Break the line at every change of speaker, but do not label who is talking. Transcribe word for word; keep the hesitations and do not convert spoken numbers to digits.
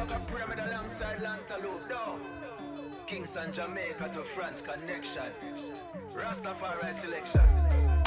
Walker Pyramid alongside Lantaloupe, though. Kingston, Jamaica to France connection. Rastafari selection.